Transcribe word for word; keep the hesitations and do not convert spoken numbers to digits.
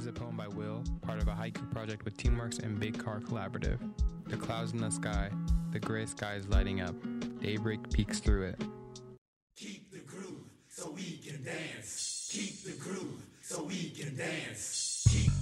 is a poem by Will, part of a haiku project with Teamworks and Big Car Collaborative. The clouds in the sky, the gray sky is lighting up. Daybreak peeks through it. Keep the groove so we can dance. Keep the groove so we can dance. Keep